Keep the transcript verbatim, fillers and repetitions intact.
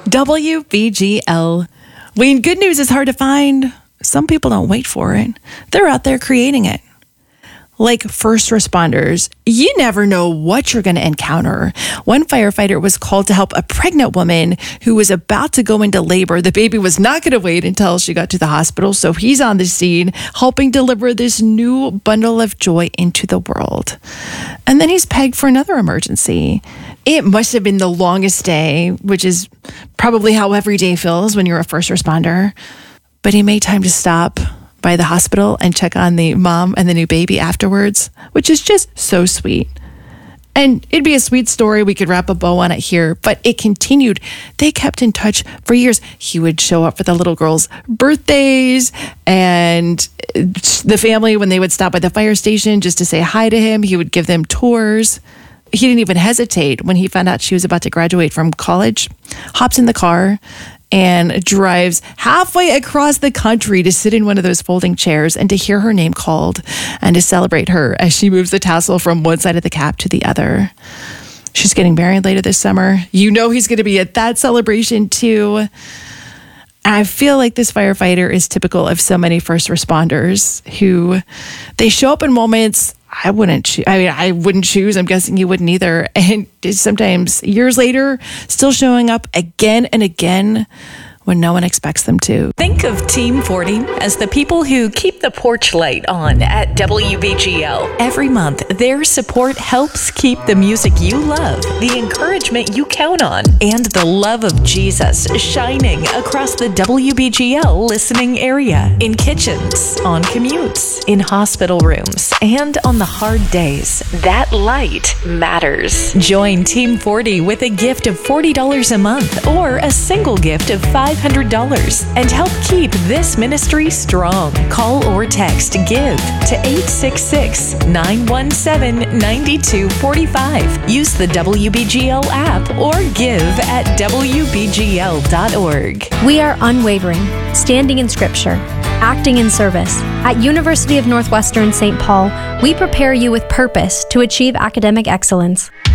W B G L. When good news is hard to find, some people don't wait for it. They're out there creating it. Like first responders, you never know what you're going to encounter. One firefighter was called to help a pregnant woman who was about to go into labor. The baby was not going to wait until she got to the hospital, so he's on the scene helping deliver this new bundle of joy into the world. And then he's pegged for another emergency. It must have been the longest day, which is probably how every day feels when you're a first responder. But he made time to stop by the hospital and check on the mom and the new baby afterwards, which is just so sweet. And it'd be a sweet story. We could wrap a bow on it here, but it continued. They kept in touch for years. He would show up for the little girls' birthdays and the family when they would stop by the fire station just to say hi to him. He would give them tours. He didn't even hesitate when he found out she was about to graduate from college, hops in the car and drives halfway across the country to sit in one of those folding chairs and to hear her name called and to celebrate her as she moves the tassel from one side of the cap to the other. She's getting married later this summer. You know he's going to be at that celebration too. I feel like this firefighter is typical of so many first responders who they show up in moments I wouldn't choose. I mean, I wouldn't choose. I'm guessing you wouldn't either. And sometimes years later, still showing up again and again when no one expects them to. Think of Team forty as the people who keep the porch light on at W B G L. Every month, their support helps keep the music you love, the encouragement you count on, and the love of Jesus shining across the W B G L listening area, in kitchens, on commutes, in hospital rooms, and on the hard days. That light matters. Join Team forty with a gift of forty dollars a month or a single gift of five hundred dollars and help keep this ministry strong. Call or text GIVE to eight six six, nine one seven, nine two four five. Use the W B G L app or give at W B G L dot org. We are unwavering, standing in Scripture, acting in service. At University of Northwestern Saint Paul, we prepare you with purpose to achieve academic excellence.